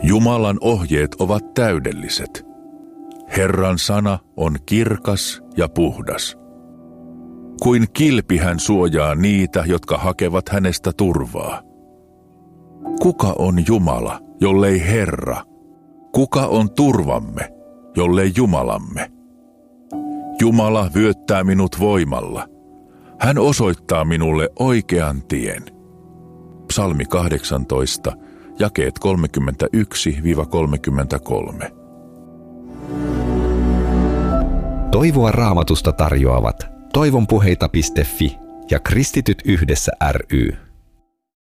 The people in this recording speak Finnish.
Jumalan ohjeet ovat täydelliset. Herran sana on kirkas ja puhdas. Kuin kilpi hän suojaa niitä, jotka hakevat hänestä turvaa. Kuka on Jumala, jollei Herra? Kuka on turvamme, jollei Jumalamme? Jumala vyöttää minut voimalla. Hän osoittaa minulle oikean tien. Psalmi 18, jakeet 31-33. Toivoa Raamatusta tarjoavat toivonpuheita.fi ja Kristityt yhdessä ry.